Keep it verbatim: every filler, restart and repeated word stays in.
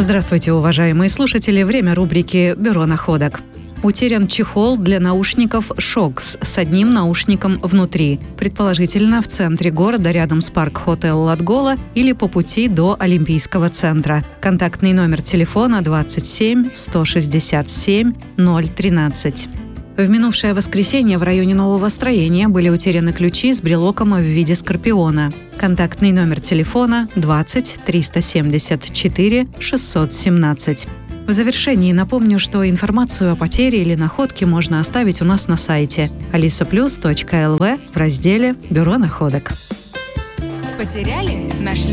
Здравствуйте, уважаемые слушатели. Время рубрики «Бюро находок». Утерян чехол для наушников «Шокс» с одним наушником внутри, предположительно в центре города рядом с парк-хотел Ладгола или по пути до Олимпийского центра. Контактный номер телефона двадцать семь сто шестьдесят семь ноль тринадцать. В минувшее воскресенье в районе нового строения были утеряны ключи с брелоком в виде скорпиона. Контактный номер телефона двадцать триста семьдесят четыре шестьсот семнадцать. В завершении напомню, что информацию о потере или находке можно оставить у нас на сайте алиса плюс точка эл ви в разделе «Бюро находок». Потеряли? Нашли?